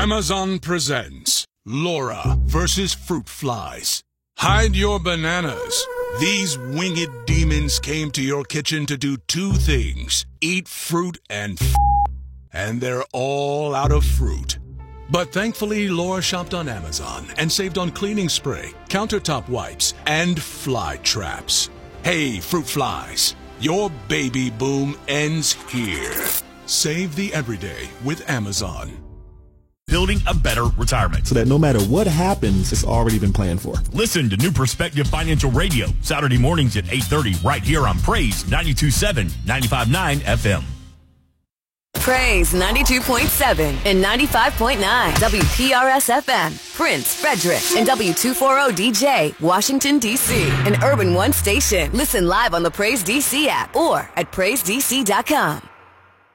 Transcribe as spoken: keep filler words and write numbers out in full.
Amazon presents Laura versus Fruit Flies. Hide your bananas. These winged demons came to your kitchen to do two things: eat fruit and f***, and they're all out of fruit. But thankfully, Laura shopped on Amazon and saved on cleaning spray, countertop wipes, and fly traps. Hey, fruit flies, your baby boom ends here. Save the everyday with Amazon. Building a better retirement, so that no matter what happens, it's already been planned for. Listen to New Perspective Financial Radio, Saturday mornings at eight thirty, right here on Praise ninety-two point seven, ninety-five point nine F M. Praise ninety-two point seven and ninety-five point nine W P R S F M, Prince, Frederick, and W two forty D J, Washington, D C, an Urban One station. Listen live on the Praise D C app or at praise d c dot com.